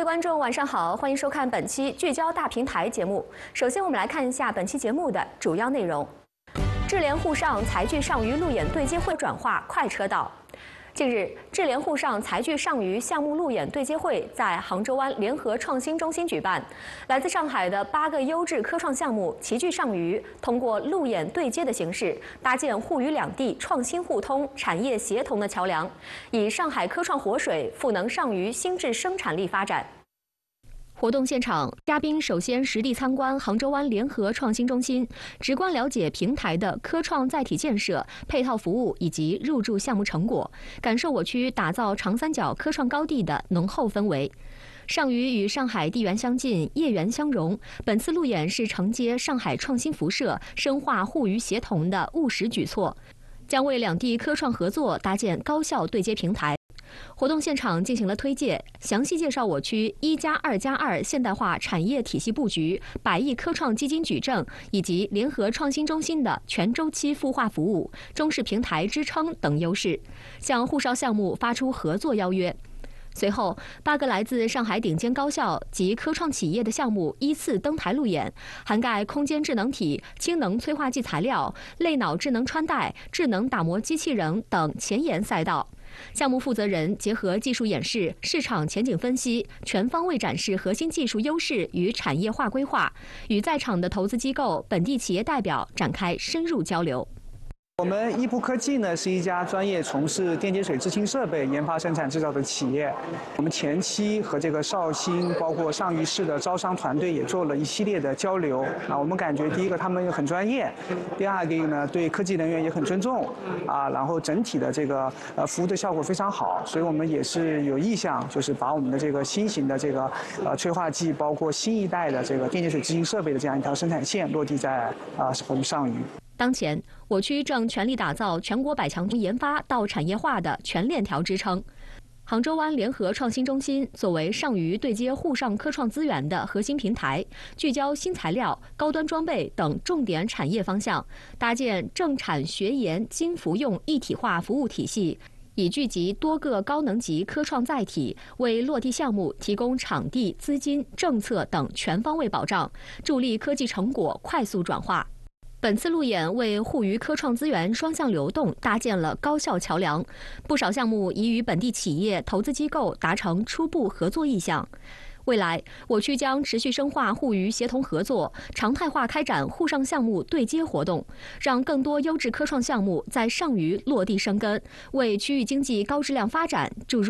位观众，晚上好，欢迎收看本期聚焦大平台节目。首先，我们来看一下本期节目的主要内容：智联沪上财聚上虞路演对接会转化快车道。近日，智联沪上财聚上虞项目路演对接会在杭州湾联合创新中心举办。来自上海的8个优质科创项目齐聚上虞，通过路演对接的形式，搭建沪渝两地创新互通、产业协同的桥梁，以上海科创活水赋能上虞新质生产力发展。活动现场，嘉宾首先实地参观杭州湾联合创新中心，直观了解平台的科创载体建设、配套服务以及入驻项目成果，感受我区打造长三角科创高地的浓厚氛围。上虞与上海地缘相近、业缘相融，本次路演是承接上海创新辐射、深化沪渝协同的务实举措，将为两地科创合作搭建高效对接平台。活动现场进行了推介，详细介绍我区1+2+2现代化产业体系布局、100亿科创基金举证以及联合创新中心的全周期孵化服务、中式平台支撑等优势，向沪上项目发出合作邀约。随后，8个来自上海顶尖高校及科创企业的项目依次登台路演，涵盖空间智能体、氢能催化剂材料、类脑智能穿戴、智能打磨机器人等前沿赛道。项目负责人结合技术演示、市场前景分析，全方位展示核心技术优势与产业化规划，与在场的投资机构、本地企业代表展开深入交流。 我们易普科技呢是一家专业从事电解水制氢设备研发、生产、制造的企业。我们前期和这个绍兴，包括上虞市的招商团队也做了一系列的交流。我们感觉第一个他们很专业，第二个呢对科技人员也很尊重然后整体的这个服务的效果非常好，所以我们也是有意向，就是把我们的这个新型的这个催化剂，包括新一代的这个电解水制氢设备的这样一条生产线落地在我们上虞。 当前，我区正全力打造全国100强从研发到产业化的全链条支撑。杭州湾联合创新中心作为上虞对接沪上科创资源的核心平台，聚焦新材料、高端装备等重点产业方向，搭建政产学研精服用一体化服务体系，以聚集多个高能级科创载体，为落地项目提供场地、资金、政策等全方位保障，助力科技成果快速转化。本次路演为沪渝科创资源双向流动搭建了高效桥梁，不少项目已与本地企业、投资机构达成初步合作意向。未来，我区将持续深化沪渝协同合作，常态化开展沪上项目对接活动，让更多优质科创项目在上虞落地生根，为区域经济高质量发展注入